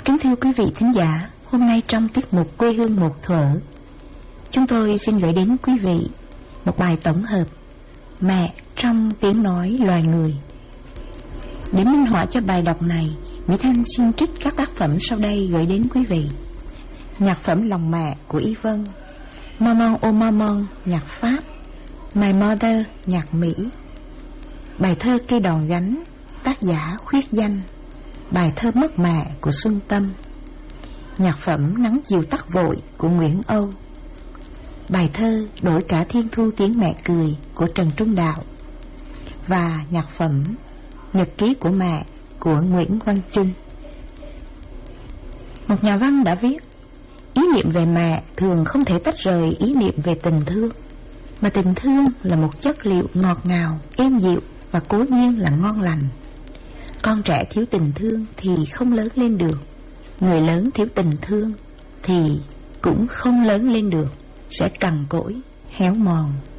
Kính thưa quý vị thính giả, hôm nay trong tiết mục Quê hương một thuở, chúng tôi xin gửi đến quý vị một bài tổng hợp Mẹ trong tiếng nói loài người. Để minh họa cho bài đọc này, Mỹ Thanh xin trích các tác phẩm sau đây gửi đến quý vị. Nhạc phẩm Lòng Mẹ của Y Vân, Maman ô Maman nhạc Pháp, My Mother nhạc Mỹ. Bài thơ Cây đòn gánh, tác giả Khuyết Danh. Bài thơ Mất Mẹ của Xuân Tâm. Nhạc phẩm Nắng chiều tắt vội của Nguyễn Âu. Bài thơ Đổi cả thiên thu tiếng mẹ cười của Trần Trung Đạo. Và nhạc phẩm Nhật ký của mẹ của Nguyễn Văn Chung. Một nhà văn đã viết: ý niệm về mẹ thường không thể tách rời ý niệm về tình thương, mà tình thương là một chất liệu ngọt ngào, êm dịu và cố nhiên là ngon lành. Con trẻ thiếu tình thương thì không lớn lên được, người lớn thiếu tình thương thì cũng không lớn lên được, sẽ cằn cỗi, héo mòn.